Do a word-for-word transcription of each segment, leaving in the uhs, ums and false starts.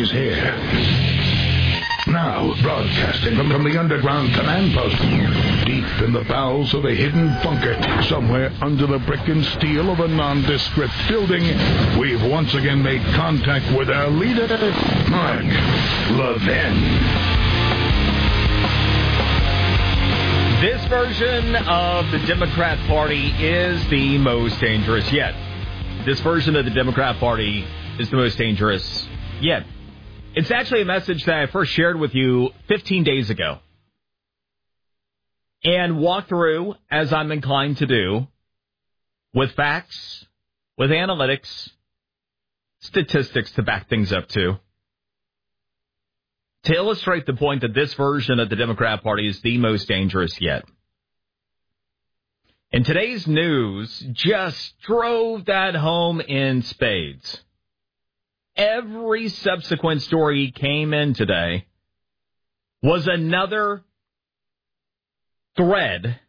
is here. Now, broadcasting from, from the underground command post, deep in the bowels of a hidden bunker, somewhere under the brick and steel of a nondescript building, we've once again made contact with our leader, Mark Levin. This version of the Democrat Party is the most dangerous yet. This version of the Democrat Party is the most dangerous yet. It's actually a message that I first shared with you fifteen days ago. And walked through, as I'm inclined to do, with facts, with analytics, statistics to back things up too, to illustrate the point that this version of the Democrat Party is the most dangerous yet. And today's news just drove that home in spades. Every subsequent story came in today was another thread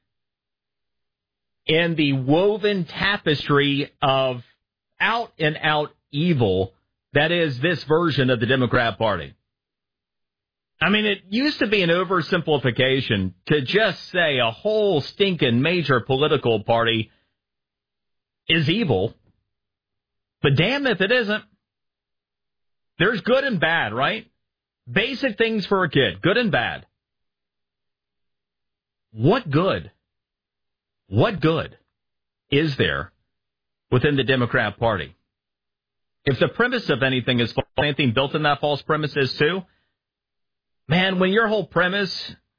in the woven tapestry of out-and-out evil that is this version of the Democrat Party. I mean, it used to be an oversimplification to just say a whole stinking major political party is evil. But damn if it isn't. There's good and bad, right? Basic things for a kid, good and bad. What good? What good is there within the Democrat Party? If the premise of anything is false, anything built in that false premise is too, man, when your whole premise